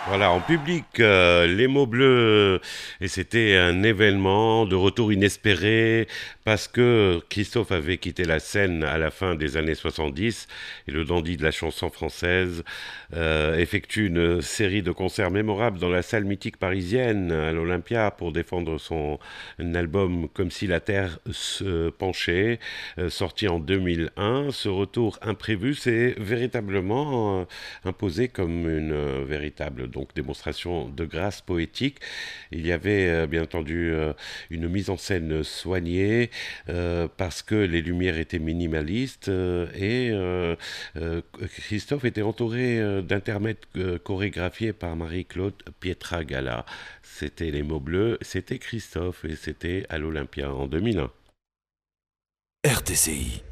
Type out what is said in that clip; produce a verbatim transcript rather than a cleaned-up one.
Voilà, en public, euh, les mots bleus, et c'était un événement de retour inespéré parce que Christophe avait quitté la scène à la fin des années soixante-dix et le dandy de la chanson française euh, effectue une série de concerts mémorables dans la salle mythique parisienne à l'Olympia pour défendre son album Comme si la Terre se penchait, euh, sorti en deux mille un. Ce retour imprévu s'est véritablement euh, imposé comme une euh, véritable donc démonstration de grâce poétique. Il y avait euh, bien entendu euh, une mise en scène soignée euh, parce que les lumières étaient minimalistes euh, et euh, euh, Christophe était entouré euh, d'intermèdes euh, chorégraphiés par Marie-Claude Pietragala. C'était les mots bleus, c'était Christophe et c'était à l'Olympia en deux mille un. R T C I